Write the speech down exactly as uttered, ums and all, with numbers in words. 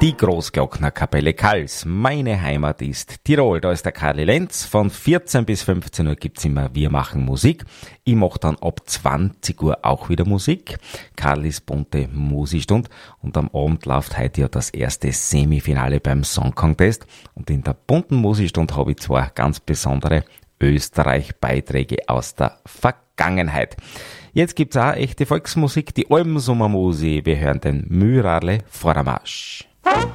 Die Großglocknerkapelle Kals. Meine Heimat ist Tirol. Da ist der Karli Lenz. Von vierzehn bis fünfzehn Uhr gibt's immer Wir machen Musik. Ich mache dann ab zwanzig Uhr auch wieder Musik. Karlis bunte Musikstund. Und am Abend läuft heute ja das erste Semifinale beim Song Contest. Und in der bunten Musikstund habe ich zwei ganz besondere Österreich-Beiträge aus der Vergangenheit. Jetzt gibt's auch echte Volksmusik, die Almsommermusik. Wir hören den Myrale Vordermarsch.